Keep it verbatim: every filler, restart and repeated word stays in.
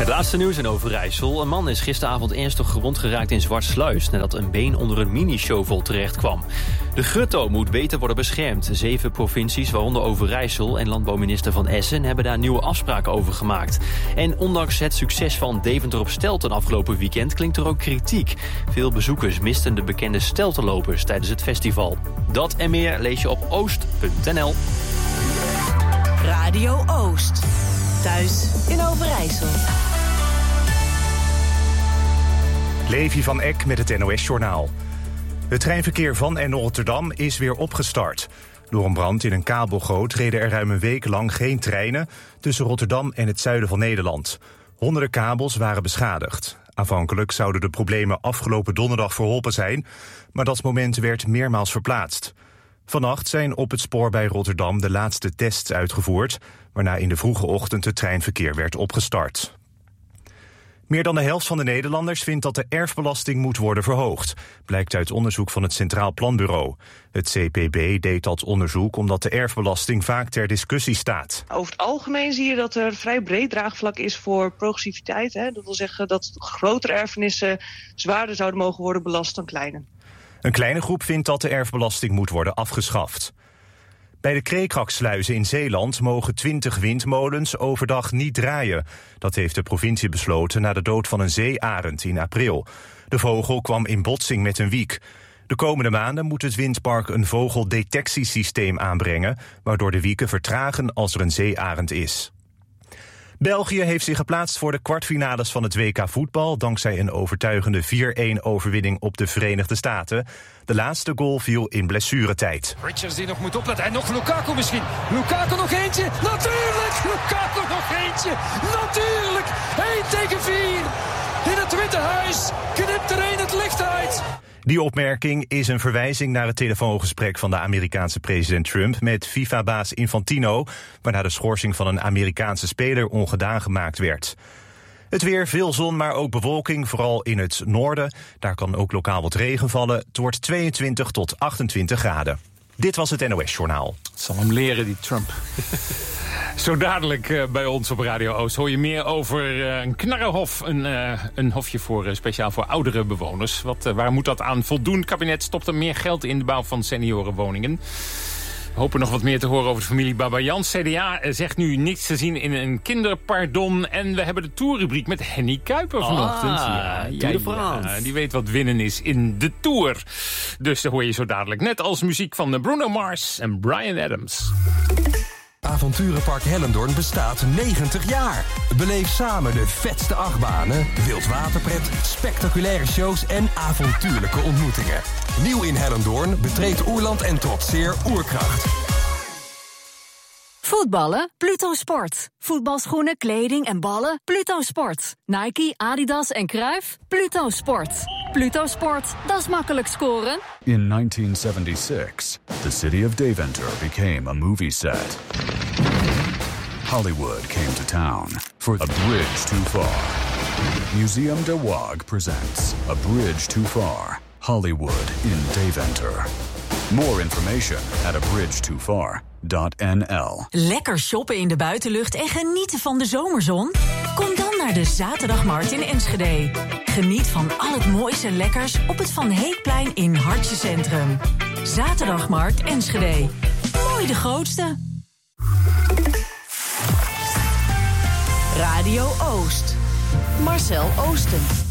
Het laatste nieuws in Overijssel. Een man is gisteravond ernstig gewond geraakt in Zwartsluis nadat een been onder een minishovel terecht kwam. De grutto moet beter worden beschermd. Zeven provincies, waaronder Overijssel en landbouwminister Van Essen, hebben daar nieuwe afspraken over gemaakt. En ondanks het succes van Deventer op Stelten afgelopen weekend klinkt er ook kritiek. Veel bezoekers misten de bekende steltenlopers tijdens het festival. Dat en meer lees je op oost punt n l. Radio Oost. Thuis in Overijssel. Levi van Eck met het N O S-journaal. Het treinverkeer van en naar Rotterdam is weer opgestart. Door een brand in een kabelgoot reden er ruim een week lang geen treinen tussen Rotterdam en het zuiden van Nederland. Honderden kabels waren beschadigd. Aanvankelijk zouden de problemen afgelopen donderdag verholpen zijn, maar dat moment werd meermaals verplaatst. Vannacht zijn op het spoor bij Rotterdam de laatste tests uitgevoerd, waarna in de vroege ochtend het treinverkeer werd opgestart. Meer dan de helft van de Nederlanders vindt dat de erfbelasting moet worden verhoogd, blijkt uit onderzoek van het Centraal Planbureau. Het C P B deed dat onderzoek omdat de erfbelasting vaak ter discussie staat. Over het algemeen zie je dat er vrij breed draagvlak is voor progressiviteit. Hè? Dat wil zeggen dat grotere erfenissen zwaarder zouden mogen worden belast dan kleine. Een kleine groep vindt dat de erfbelasting moet worden afgeschaft. Bij de Kreekraksluizen in Zeeland mogen twintig windmolens overdag niet draaien. Dat heeft de provincie besloten na de dood van een zeearend in april. De vogel kwam in botsing met een wiek. De komende maanden moet het windpark een vogeldetectiesysteem aanbrengen, waardoor de wieken vertragen als er een zeearend is. België heeft zich geplaatst voor de kwartfinales van het W K voetbal dankzij een overtuigende vier-een overwinning op de Verenigde Staten. De laatste goal viel in blessuretijd. Richards die nog moet opletten en nog Lukaku misschien. Lukaku nog eentje, natuurlijk! Lukaku nog eentje, natuurlijk! één tegen vier. In het Witte Huis knipt er een het licht uit. Die opmerking is een verwijzing naar het telefoongesprek van de Amerikaanse president Trump met FIFA-baas Infantino, waarna de schorsing van een Amerikaanse speler ongedaan gemaakt werd. Het weer, veel zon, maar ook bewolking, vooral in het noorden. Daar kan ook lokaal wat regen vallen. Het wordt tweeëntwintig tot achtentwintig graden. Dit was het N O S-journaal. Zal hem leren, die Trump. Zo dadelijk uh, bij ons op Radio Oost hoor je meer over uh, een knarrenhof. Een, uh, een hofje voor, uh, speciaal voor oudere bewoners. Wat, uh, waar moet dat aan voldoen? Het kabinet stopt er meer geld in de bouw van seniorenwoningen. We hopen nog wat meer te horen over de familie Babajan. C D A zegt nu niets te zien in een kinderpardon. En we hebben de Tourrubriek met Henny Kuiper vanochtend. Ah, ja, Tour de ja, France. ja, die weet wat winnen is in de Tour. Dus dat hoor je zo dadelijk. Net als muziek van Bruno Mars en Bryan Adams. Avonturenpark Hellendoorn bestaat negentig jaar. Beleef samen de vetste achtbanen, wildwaterpret, spectaculaire shows en avontuurlijke ontmoetingen. Nieuw in Hellendoorn betreedt Oerland en trotseer Oerkracht. Voetballen? Pluto Sport. Voetbalschoenen, kleding en ballen? Pluto Sport. Nike, Adidas en Cruijff? Pluto Sport. Pluto Sport, dat is makkelijk scoren. In nineteen seventy-six, the city of Deventer became a movie set. Hollywood came to town for A Bridge Too Far. Museum de Waag presents A Bridge Too Far, Hollywood in Deventer. More information at a bridge too far dot n l. Lekker shoppen in de buitenlucht en genieten van de zomerzon? Kom dan naar de Zaterdagmarkt in Enschede. Geniet van al het moois en lekkers op het Van Heekplein in Hartje Centrum. Zaterdagmarkt Enschede. Mooi de grootste. Radio Oost. Marcel Oosten.